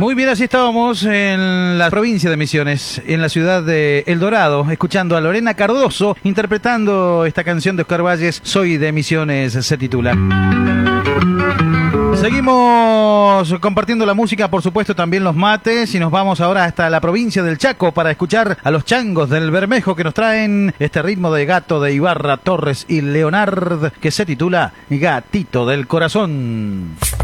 Muy bien, así estábamos en la provincia de Misiones, en la ciudad de El Dorado, escuchando a Lorena Cardoso interpretando esta canción de Oscar Valles, Soy de Misiones, se titula. Seguimos compartiendo la música, por supuesto también los mates, y nos vamos ahora hasta la provincia del Chaco para escuchar a los Changos del Bermejo que nos traen este ritmo de Gato de Ibarra, Torres y Leonard que se titula Gatito del Corazón.